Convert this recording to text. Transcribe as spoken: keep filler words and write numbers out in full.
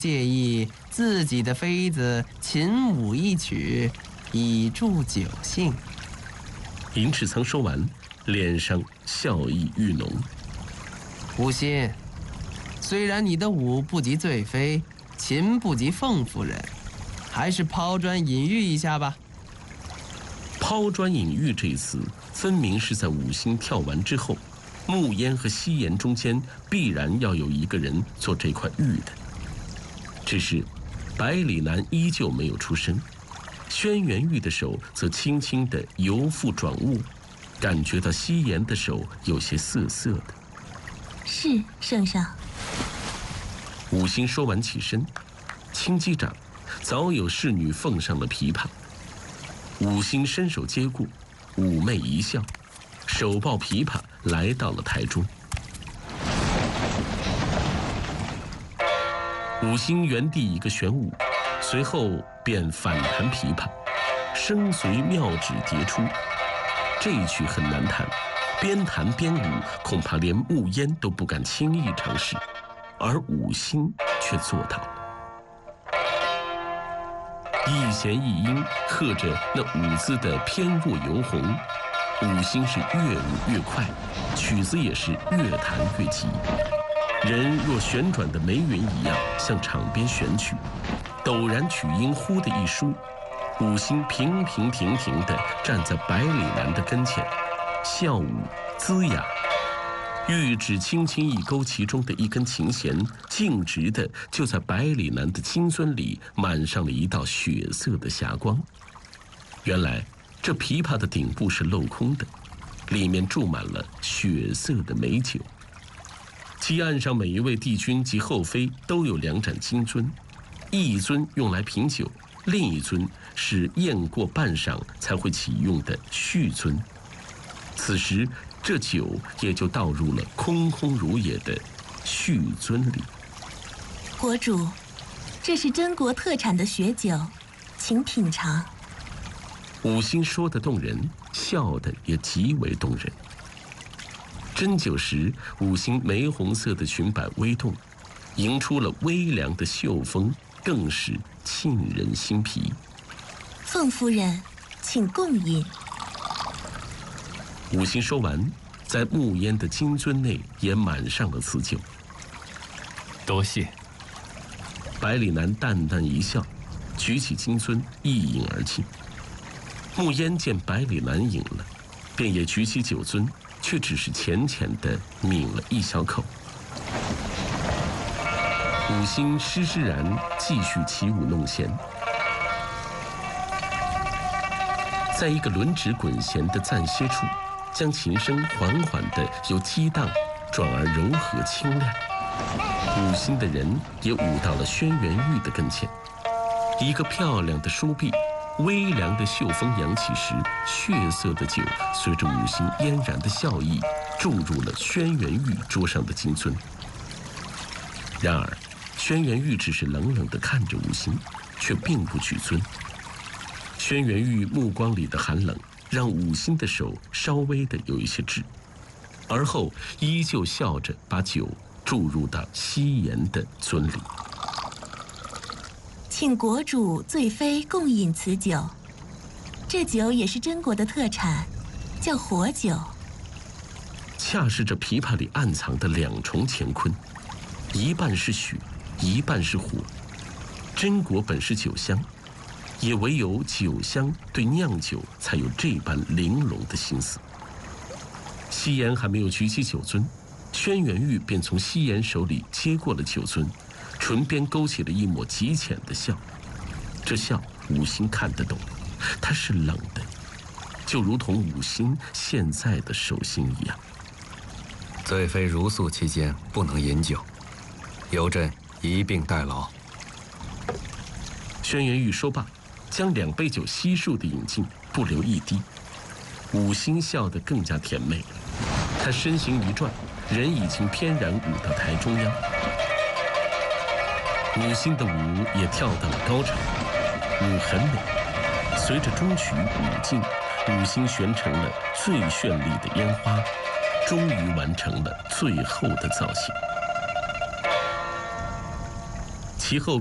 介意自己的妃子琴舞一曲，以助酒兴。 银翅苍说完，脸上笑意愈浓。 吴心，虽然你的舞不及醉妃，琴不及凤夫人，还是抛砖引玉一下吧。 抛砖引玉这一词，分明是在五星跳完之后，慕烟和夕颜中间必然要有一个人做这块玉的。只是百里南依旧没有出声，轩辕玉的手则轻轻地由负转握，感觉到夕颜的手有些涩涩的。 是，圣上。 五星说完起身，轻击掌，早有侍女奉上了琵琶。五星伸手接过，妩媚一笑，手抱琵琶来到了台中。五星原地一个旋舞，随后便反弹琵琶，声随妙指迭出。这一曲很难弹，边弹边舞，恐怕连慕烟都不敢轻易尝试，而五星却做到了。一弦一音和着那舞姿的翩若游红，五星是越舞越快，曲子也是越弹越急。人若旋转的眉云一样向场边旋去，陡然曲音忽的一舒，五星平平停停地站在百里南的跟前，笑舞滋雅。玉指轻轻一勾其中的一根琴弦，径直的就在百里南的金樽里满上了一道血色的霞光。原来这琵琶的顶部是镂空的，里面注满了血色的美酒。其岸上每一位帝君及后妃都有两盏金樽，一尊用来品酒，另一尊是宴过半晌才会启用的续樽。此时这酒也就倒入了空空如也的续樽里。 国主，这是真国特产的血酒，请品尝。 五星说得动人，笑得也极为动人。斟酒时，五星玫红色的裙摆微动，迎出了微凉的袖风，更是沁人心脾。 凤夫人，请共饮。 五星说完，在慕烟的金樽内也满上了此酒。 多谢。 百里南淡淡一笑，举起金樽一饮而尽。慕烟见百里南饮了，便也举起酒樽，却只是浅浅地抿了一小口。五星施施然继续起舞弄弦，在一个轮指滚弦的暂歇处，将琴声缓缓地由激荡转而柔和清亮。五星的人也舞到了轩辕玉的跟前，一个漂亮的梳篦，微凉的袖风扬起时，血色的酒随着五星嫣然的笑意注入了轩辕玉桌上的金樽。然而轩辕玉只是冷冷地看着五星，却并不举樽。轩辕玉目光里的寒冷让五星的手稍微的有一些滞，而后依旧笑着把酒注入到夕颜的樽里。 请国主、醉妃共饮此酒。这酒也是真国的特产，叫火酒。 恰是这琵琶里暗藏的两重乾坤，一半是血，一半是火。真国本是酒香，也唯有酒香对酿酒才有这般玲珑的心思。夕颜还没有举起酒樽，轩辕玉便从夕颜手里接过了酒樽，唇边勾起了一抹极浅的笑。这笑五星看得懂，它是冷的，就如同五星现在的手心一样。 醉妃如宿期间不能饮酒，由朕一并代劳。 轩辕玉说罢，将两杯酒悉数地饮尽，不留一滴。五星笑得更加甜美了，他身形一转，人已经翩然舞到台中央。五星的舞也跳到了高潮，舞很美。随着中曲舞尽，五星旋成了最绚丽的烟花，终于完成了最后的造型。 其后